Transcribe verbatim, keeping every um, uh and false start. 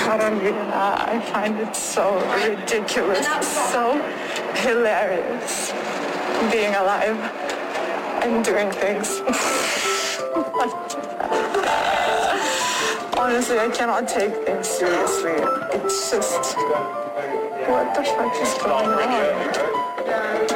Carolina, I find it so ridiculous, so hilarious being alive and doing things. Honestly, I cannot take things seriously. It's just, what the fuck is going on?